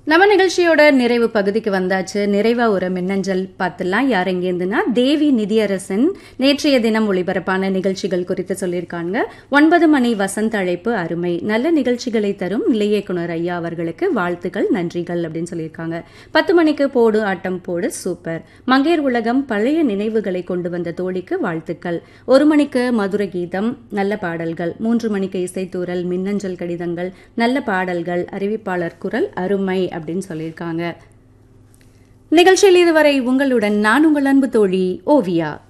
நம்ம நிகழ்ச்சியோட நிறைவு பகுதிக்கு வந்தாச்சு. நிறைவா ஒரு மின்னஞ்சல் பார்த்துலாம். யார் எங்கேருந்துன்னா தேவி நிதியரசன் நேற்றைய தினம் ஒளிபரப்பான நிகழ்ச்சிகள் குறித்து சொல்லியிருக்காங்க. 9 மணி வசந்த அழைப்பு அருமை, நல்ல நிகழ்ச்சிகளை தரும் நிலை இயக்குனர் ஐயா அவர்களுக்கு வாழ்த்துக்கள், நன்றிகள் அப்படின்னு சொல்லியிருக்காங்க. 10 மணிக்கு போடு ஆட்டம் போடு சூப்பர், மங்கையர் உலகம் பழைய நினைவுகளை கொண்டு வந்த தோழிக்கு வாழ்த்துக்கள். 1 மணிக்கு மதுர கீதம் நல்ல பாடல்கள். 3 மணிக்கு இசைத்தூரல் மின்னஞ்சல் கடிதங்கள் நல்ல பாடல்கள், அறிவிப்பாளர் குரல் அருமை அப்படின்னு சொல்லியிருக்காங்க. நிகழ்ச்சியில் இதுவரை உங்களுடன் நான் உங்கள் அன்பு தோழி ஓவியா.